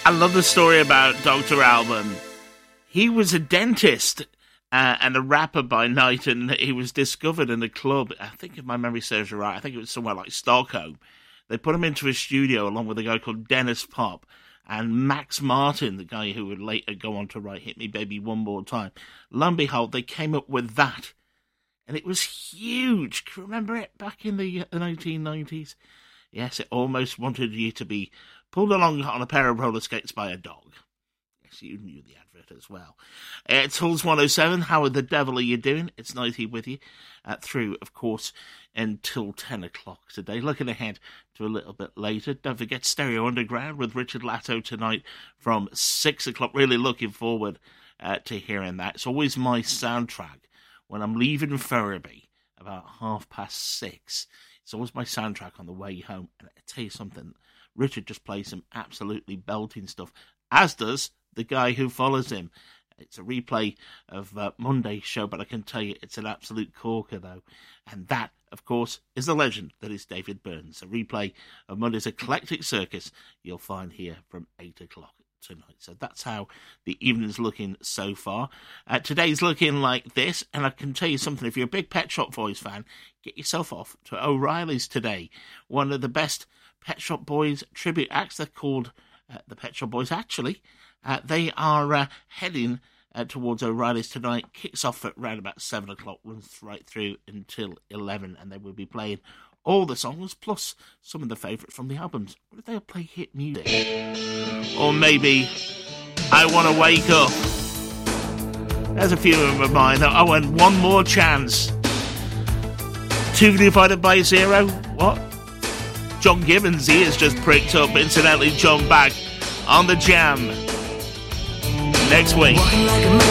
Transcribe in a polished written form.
I love the story about Dr. Alban. He was a dentist and a rapper by night, and he was discovered in a club. I think, if my memory serves you right, I think it was somewhere like Stockholm. They put him into a studio along with a guy called Dennis Pop and Max Martin, the guy who would later go on to write Hit Me Baby One More Time. Lo and behold, they came up with that. And it was huge. Can you remember it back in the 1990s? Yes, it almost wanted you to be pulled along on a pair of roller skates by a dog. Yes, you knew the advert as well. It's Halls 107. How the devil are you doing? It's Nighty with you through, of course, until 10 o'clock today. Looking ahead to a little bit later. Don't forget Stereo Underground with Richard Latto tonight from 6 o'clock. Really looking forward to hearing that. It's always my soundtrack when I'm leaving Ferriby about 6:30. It's always my soundtrack on the way home. And I tell you something, Richard just plays some absolutely belting stuff, as does the guy who follows him. It's a replay of Monday's show, but I can tell you it's an absolute corker, though. And that, of course, is the legend that is David Burns. A replay of Monday's Eclectic Circus you'll find here from 8 o'clock tonight. So that's how the evening's looking so far. Today's looking like this, and I can tell you something. If you're a big Pet Shop Boys fan, get yourself off to O'Reilly's today. One of the best Pet Shop Boys tribute acts. They're called the Pet Shop Boys, actually. They are heading towards O'Reilly's tonight. Kicks off at around about 7 o'clock, runs right through until 11, and they will be playing all the songs, plus some of the favourites from the albums. What if they'll play hit music? Or maybe I Want to Wake Up. There's a few of them of mine. Oh, and One More Chance. 2 divided by 0. What? John Gibbons' ears just pricked up. Incidentally, John back on the Jam next week.